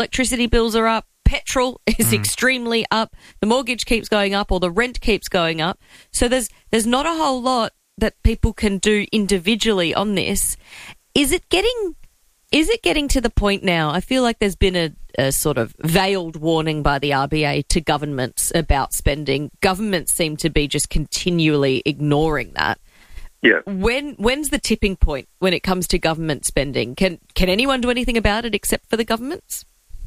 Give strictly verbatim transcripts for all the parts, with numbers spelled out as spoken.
electricity bills are up, petrol is mm. extremely up, the mortgage keeps going up or the rent keeps going up. So there's there's not a whole lot that people can do individually on this. Is it getting is it getting to the point now? I feel like there's been a, a sort of veiled warning by the R B A to governments about spending. Governments seem to be just continually ignoring that. Yeah. When when's the tipping point when it comes to government spending? Can can anyone do anything about it except for the governments?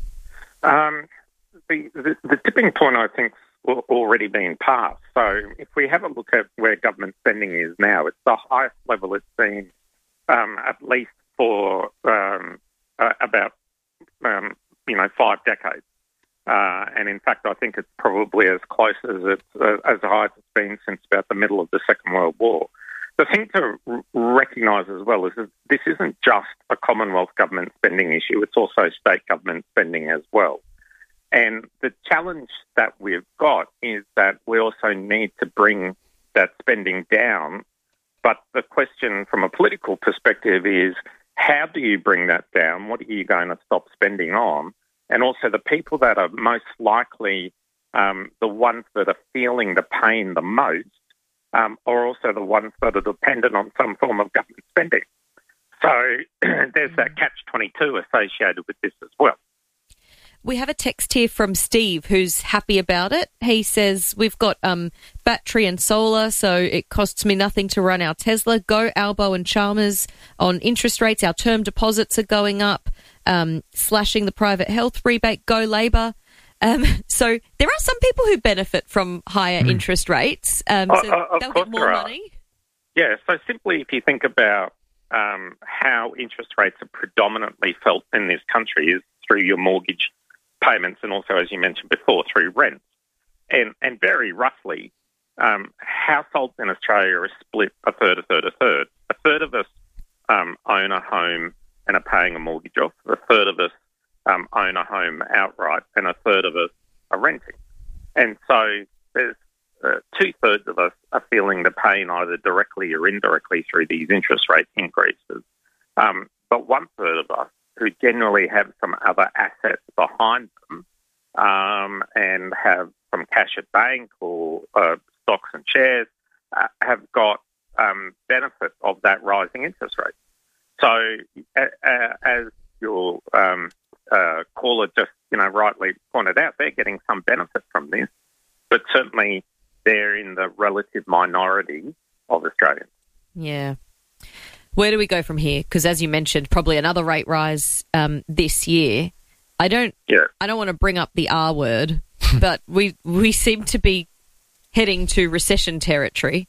Um, the, the the tipping point, I think, has already been passed. So if we have a look at where government spending is now, it's the highest level it's been um, at least for um, uh, about um, you know five decades. Uh, and in fact, I think it's probably as close as it's uh, as high as it's been since about the middle of the Second World War. The thing to r- recognise as well is that this isn't just a Commonwealth government spending issue, it's also state government spending as well. And the challenge that we've got is that we also need to bring that spending down. But the question from a political perspective is, how do you bring that down? What are you going to stop spending on? And also the people that are most likely um, the ones that are feeling the pain the most Um, are also the ones that are dependent on some form of government spending. So there's that catch twenty-two associated with this as well. We have a text here from Steve who's happy about it. He says, we've got um, battery and solar, so it costs me nothing to run our Tesla. Go Albo and Chalmers on interest rates. Our term deposits are going up, um, slashing the private health rebate. Go Labor. Um, so there are some people who benefit from higher mm. interest rates. Um, so uh, they'll get more money. Yeah, so simply if you think about um, how interest rates are predominantly felt in this country is through your mortgage payments and also, as you mentioned before, through rents. And, and very roughly, um, households in Australia are split a third, a third, a third. A third of us um, own a home and are paying a mortgage off. A third of us Um, own a home outright, and a third of us are renting. And so there's uh, two-thirds of us are feeling the pain either directly or indirectly through these interest rate increases. Um, but one-third of us who generally have some other assets behind them um, and have some cash at bank or uh, stocks and shares uh, have got um, benefit of that rising interest rate. So uh, uh, as your um, Uh, caller just, you know, rightly pointed out, they're getting some benefit from this, but certainly they're in the relative minority of Australians. Yeah. Where do we go from here? Because as you mentioned, probably another rate rise um, this year. I don't. Yeah. I don't want to bring up the R word, but we we seem to be heading to recession territory.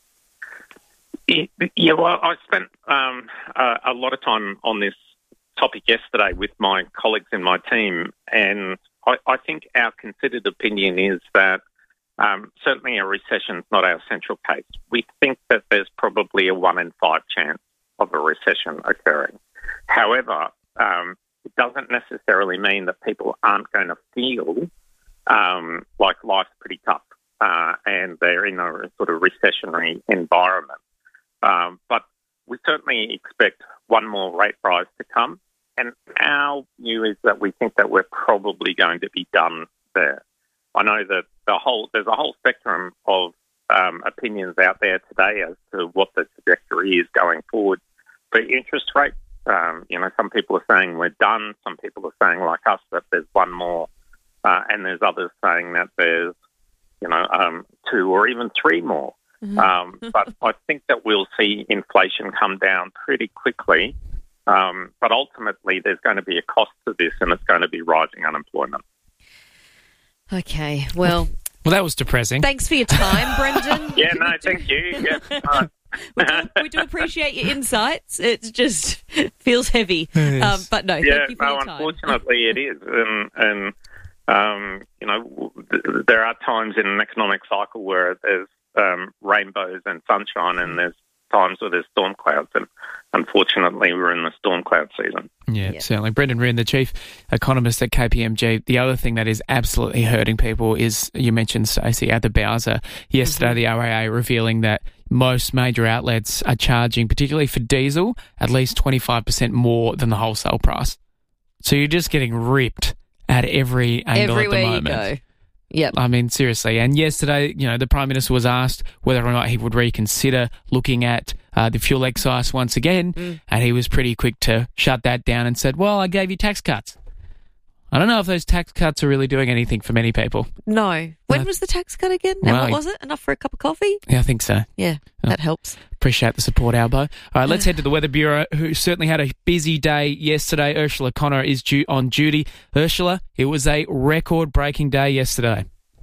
Yeah. Well, I spent um, a, a lot of time on this topic yesterday with my colleagues in my team, and I, I think our considered opinion is that um, certainly a recession is not our central case. We think that there's probably a one in five chance of a recession occurring. However, um, it doesn't necessarily mean that people aren't going to feel um, like life's pretty tough uh, and they're in a sort of recessionary environment. Um, but we certainly expect one more rate rise to come. And our view is that we think that we're probably going to be done there. I know that the whole there's a whole spectrum of um, opinions out there today as to what the trajectory is going forward for interest rates. Um, you know, some people are saying we're done. Some people are saying, like us, that there's one more. Uh, and there's others saying that there's, you know, um, two or even three more. Mm-hmm. Um, but I think that we'll see inflation come down pretty quickly. Um, but ultimately, there's going to be a cost to this, and it's going to be rising unemployment. Okay, well... Well, that was depressing. Thanks for your time, Brendan. Yeah, no, thank you. Yeah. Uh, we, do, we do appreciate your insights. It just feels heavy. Um, but no, yeah, thank you for no, your time. Unfortunately, it is. And, and um, you know, th- there are times in an economic cycle where there's um, rainbows and sunshine, and there's times where there's storm clouds, and unfortunately we're in the storm cloud season. Yeah, yeah. Certainly. Brendan Ryan, the chief economist at K P M G. The other thing that is absolutely hurting people is, you mentioned, Stacey, at the Bowser yesterday, mm-hmm. the R A A revealing that most major outlets are charging, particularly for diesel, at least twenty-five percent more than the wholesale price. So you're just getting ripped at every angle Everywhere at the moment. you go. Yep. I mean, seriously. And yesterday, you know, the Prime Minister was asked whether or not he would reconsider looking at uh, the fuel excise once again, mm. and he was pretty quick to shut that down and said, well, I gave you tax cuts. I don't know if those tax cuts are really doing anything for many people. No. When uh, was the tax cut again? And well, what was it? Enough for a cup of coffee? Yeah, I think so. Yeah, oh, that helps. Appreciate the support, Albo. All right, let's head to the Weather Bureau, who certainly had a busy day yesterday. Ursula Connor is due on duty. Ursula, it was a record-breaking day yesterday.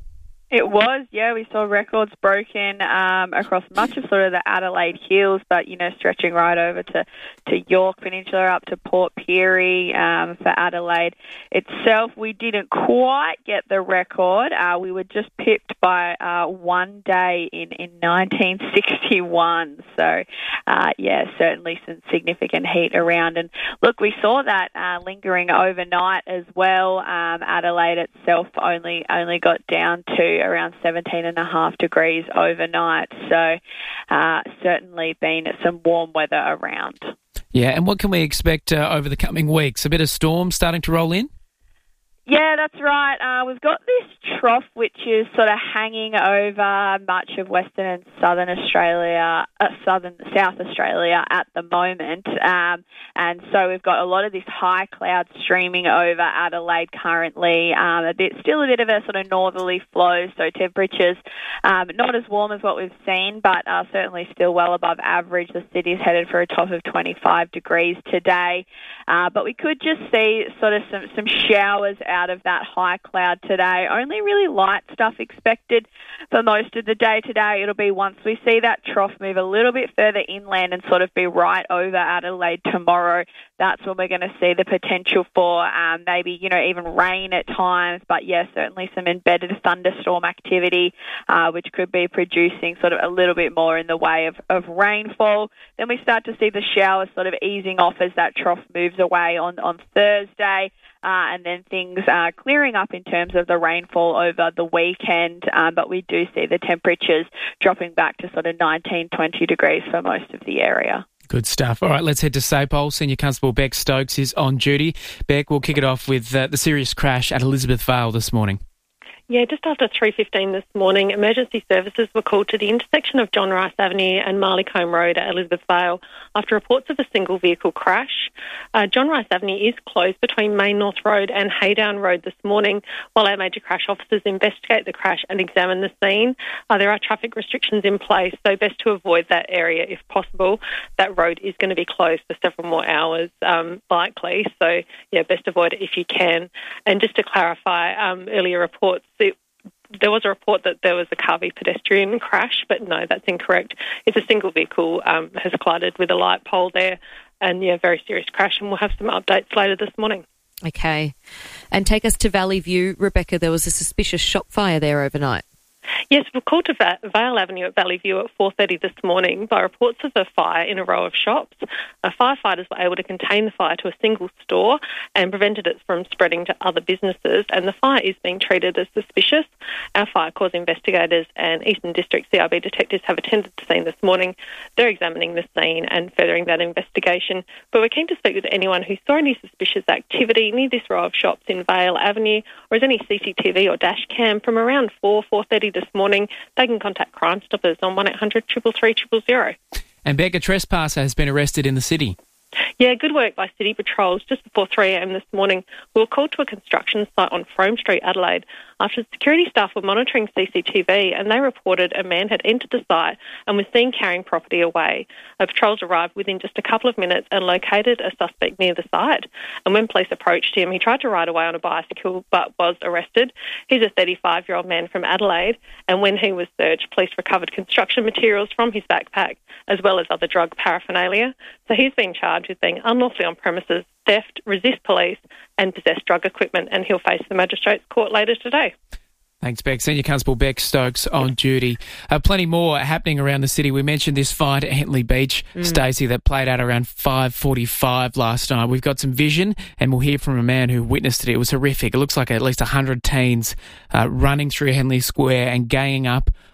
It was, yeah. We saw records broken um, across much of sort of the Adelaide Hills, but, you know, stretching right over to, to York Peninsula up to Port Pirie um, for Adelaide itself. We didn't quite get the record. Uh, we were just pipped by uh, one day in, in nineteen sixty-one. So, uh, yeah, certainly some significant heat around. And, look, we saw that uh, lingering overnight as well. Um, Adelaide itself only only got down to around seventeen and a half degrees overnight. So uh, certainly been some warm weather around. Yeah, and what can we expect uh, over the coming weeks? A bit of storm starting to roll in? Yeah, that's right. Uh, we've got this trough which is sort of hanging over much of Western and Southern Australia, uh, Southern South Australia at the moment, um, and so we've got a lot of this high cloud streaming over Adelaide currently. Um, a bit, still a bit of a sort of northerly flow, so temperatures um, not as warm as what we've seen, but uh, certainly still well above average. The city's headed for a top of twenty-five degrees today, uh, but we could just see sort of some some showers out of that high cloud today. Only really light stuff expected for most of the day today. It'll be once we see that trough move a little bit further inland and sort of be right over Adelaide tomorrow. That's when we're going to see the potential for um, maybe, you know, even rain at times. But, yes, yeah, certainly some embedded thunderstorm activity, uh, which could be producing sort of a little bit more in the way of, of rainfall. Then we start to see the showers sort of easing off as that trough moves away on, on Thursday. Uh, and then things are clearing up in terms of the rainfall over the weekend, um, but we do see the temperatures dropping back to sort of nineteen, twenty degrees for most of the area. Good stuff. All right, let's head to SAPOL. Senior Constable Beck Stokes is on duty. Beck, we'll kick it off with uh, the serious crash at Elizabeth Vale this morning. Yeah, just after three fifteen this morning, emergency services were called to the intersection of John Rice Avenue and Marleycombe Road at Elizabeth Vale after reports of a single vehicle crash. Uh, John Rice Avenue is closed between Main North Road and Haydown Road this morning while our major crash officers investigate the crash and examine the scene. Uh, there are traffic restrictions in place, so best to avoid that area if possible. That road is going to be closed for several more hours, um, likely, so yeah, best avoid it if you can. And just to clarify, um, earlier reports, it, there was a report that there was a car v pedestrian crash, but no, that's incorrect. It's a single vehicle um, has collided with a light pole there, and yeah, very serious crash, and we'll have some updates later this morning. Okay. And take us to Valley View. Rebecca, there was a suspicious shop fire there overnight. Yes, we're called to Va- Vale Avenue at Valley View at four thirty this morning by reports of a fire in a row of shops. Uh, firefighters were able to contain the fire to a single store and prevented it from spreading to other businesses, and the fire is being treated as suspicious. Our fire cause investigators and Eastern District C I B detectives have attended the scene this morning. They're examining the scene and furthering that investigation, but we're keen to speak with anyone who saw any suspicious activity near this row of shops in Vale Avenue, or has any C C T V or dash cam from around four, four thirty this morning. They can contact Crime Stoppers on one eight hundred three three three zero zero. And Beck, a trespasser has been arrested in the city. Yeah, good work by City Patrols. Just before three a.m. this morning, we were called to a construction site on Frome Street, Adelaide, after security staff were monitoring C C T V and they reported a man had entered the site and was seen carrying property away. Our patrols arrived within just a couple of minutes and located a suspect near the site. And when police approached him, he tried to ride away on a bicycle but was arrested. He's a thirty-five-year-old man from Adelaide, and when he was searched, police recovered construction materials from his backpack as well as other drug paraphernalia. So he's been charged with being unlawfully on premises, theft, resist police and possess drug equipment, and he'll face the Magistrates Court later today. Thanks, Beck. Senior Constable Beck Stokes on duty. Uh, plenty more happening around the city. We mentioned this fight at Hentley Beach, mm. Stacey, that played out around five forty-five last night. We've got some vision and we'll hear from a man who witnessed it. It was horrific. It looks like at least one hundred teens uh, running through Henley Square and ganging up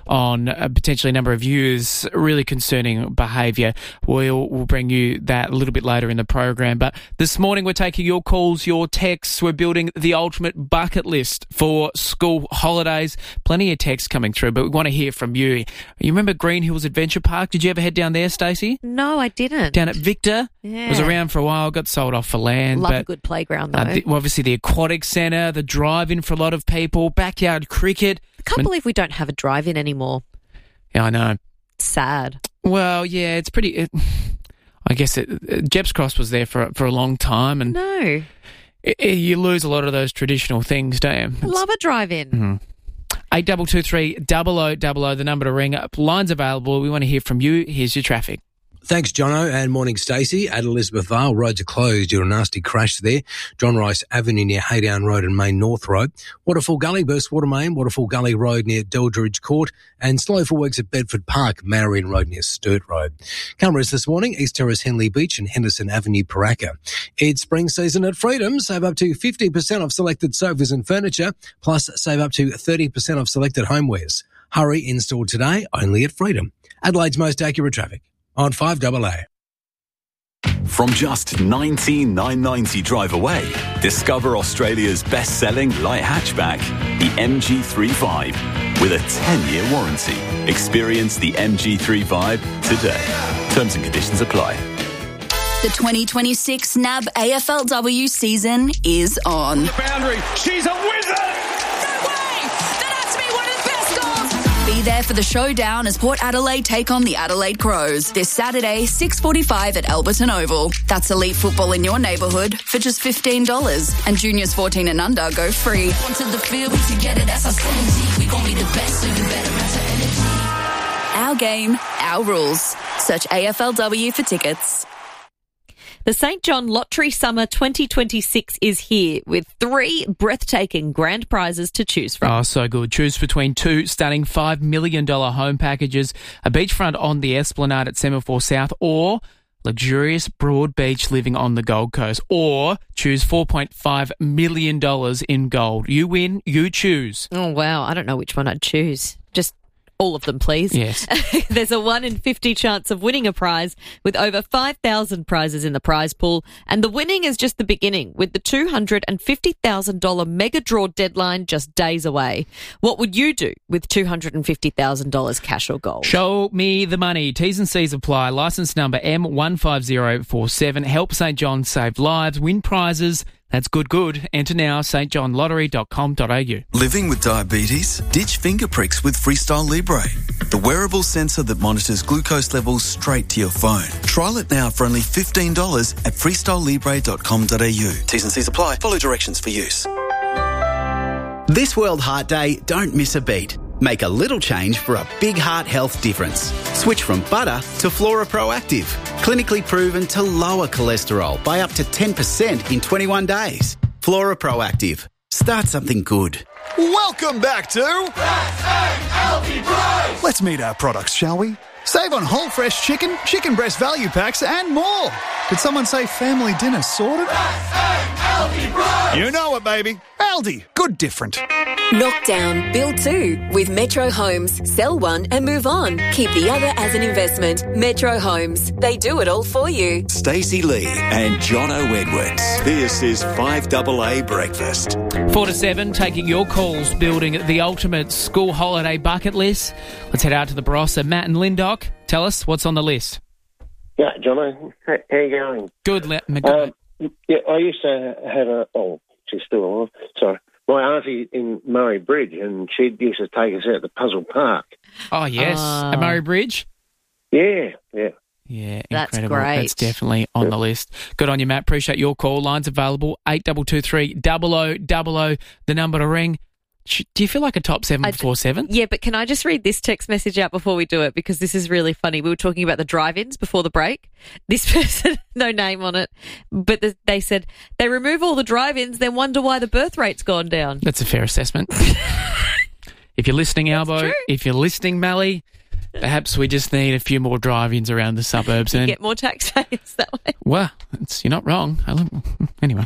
on uh, potentially a number of youths, really concerning behaviour. We'll, we'll bring you that a little bit later in the program. But this morning we're taking your calls, your texts. We're building the ultimate bucket list for school holidays. Plenty of texts coming through, but we want to hear from you. You remember Green Hills Adventure Park? Did you ever head down there, Stacey? No, I didn't. Down at Victor? Yeah. It was around for a while, got sold off for land. Love but, a good playground, though. uh, the, well, obviously the aquatic centre, the drive-in for a lot of people, backyard cricket. I can't believe we don't have a drive-in anymore. Yeah, I know. It's sad. Well, yeah, it's pretty... It, I guess it, it, Jepp's Cross was there for for a long time, and No. it, it, you lose a lot of those traditional things, don't you? I love a drive-in. Mm-hmm. eight two two three, double oh double oh, the number to ring up. Lines available. We want to hear from you. Here's your traffic. Thanks, Jono, and morning, Stacey. At Elizabeth Vale, roads are closed due to a nasty crash there. John Rice Avenue near Haydown Road and Main North Road. Waterfall Gully, Burst Water Main, Waterfall Gully Road near Deldridge Court, and slow for works at Bedford Park, Marion Road near Sturt Road. Cameras this morning, East Terrace, Henley Beach and Henderson Avenue, Paraka. It's spring season at Freedom. Save up to fifty percent off selected sofas and furniture, plus save up to thirty percent off selected homewares. Hurry, installed today, only at Freedom. Adelaide's most accurate traffic on five A A. From just nineteen thousand nine hundred ninety drive away, discover Australia's best-selling light hatchback, the M G thirty-five, with a ten-year warranty. Experience the M G thirty-five today. Terms and conditions apply. The twenty twenty-six N A B A F L W season is on. Boundary, she's a wizard! No way! That has to be one of the best goals! Be there for the showdown as Port Adelaide take on the Adelaide Crows this Saturday, six forty-five at Alberton Oval. That's elite football in your neighbourhood for just fifteen dollars. And juniors fourteen and under go free. Onto the field together, that's our synergy. We gon' be the best, so you better match our energy. Our game, our rules. Search A F L W for tickets. The Saint John Lottery Summer twenty twenty-six is here with three breathtaking grand prizes to choose from. Oh, so good. Choose between two stunning five million dollars home packages, a beachfront on the Esplanade at Semaphore South, or luxurious broad beach living on the Gold Coast, or choose four point five million dollars in gold. You win, you choose. Oh, wow. I don't know which one I'd choose. Just all of them, please. Yes. There's a one in fifty chance of winning a prize with over five thousand prizes in the prize pool. And the winning is just the beginning with the two hundred fifty thousand dollars mega draw deadline just days away. What would you do with two hundred fifty thousand dollars cash or gold? Show me the money. T's and C's apply. Licence number M one five zero four seven. Help Saint John save lives. Win prizes. That's good, good. Enter now, s t john lottery dot com dot a u. Living with diabetes? Ditch finger pricks with Freestyle Libre, the wearable sensor that monitors glucose levels straight to your phone. Trial it now for only fifteen dollars at freestyle libre dot com dot a u. T's and C's apply. Follow directions for use. This World Heart Day, don't miss a beat. Make a little change for a big heart health difference. Switch from butter to Flora Proactive. Clinically proven to lower cholesterol by up to ten percent in twenty-one days. Flora Proactive. Start something good. Welcome back to Healthy Price. Let's meet our products, shall we? Save on whole fresh chicken, chicken breast value packs, and more. Did someone say family dinner sorted? Aldi Price. You know it, baby. Aldi. Good different. Knock down, build two with Metro Homes. Sell one and move on. Keep the other as an investment. Metro Homes. They do it all for you. Stacey Lee and Jono Edwards. This is five A A Breakfast. Four to seven, taking your calls, building the ultimate school holiday bucket list. Let's head out to the Barossa. Matt and Lindock, tell us what's on the list. Yeah, Jono, how are you going? Good, Le- um, yeah, I used to have a, oh, she's still alive, sorry. My auntie in Murray Bridge, and she used to take us out to Puzzle Park. Oh, yes. Uh, At Murray Bridge? Yeah, yeah. Yeah, That's incredible. great. That's definitely on yeah. the list. Good on you, Matt. Appreciate your call. Lines available, eight two two three, double oh double oh, the number to ring. Do you feel like a top seven I before d- seven? Yeah, but can I just read this text message out before we do it? Because this is really funny. We were talking about the drive-ins before the break. This person, no name on it, but the, they said they remove all the drive-ins, then wonder why the birth rate's gone down. That's a fair assessment. If you're listening, Albo, if you're listening, Mally, perhaps we just need a few more drive-ins around the suburbs. You and get more taxpayers that way. Well, it's, you're not wrong. I look, anyway.